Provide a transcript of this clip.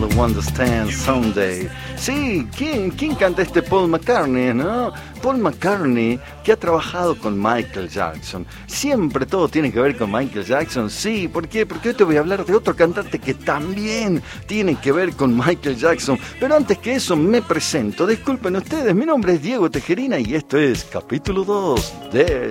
Understand Someday. Sí, ¿quién canta este Paul McCartney, no? Paul McCartney, que ha trabajado con Michael Jackson. Siempre todo tiene que ver con Michael Jackson. Sí, ¿por qué? Porque hoy te voy a hablar de otro cantante que también tiene que ver con Michael Jackson. Pero antes que eso me presento. Disculpen ustedes, mi nombre es Diego Tejerina y esto es capítulo 2 de